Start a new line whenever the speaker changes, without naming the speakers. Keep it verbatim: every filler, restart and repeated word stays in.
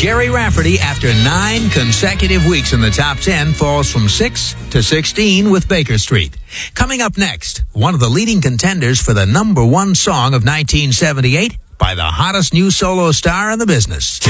Jerry Rafferty, after nine consecutive weeks in the top ten, falls from six to sixteen with Baker Street. Coming up next, one of the leading contenders for the number one song of nineteen seventy-eight by the hottest new solo star in the business.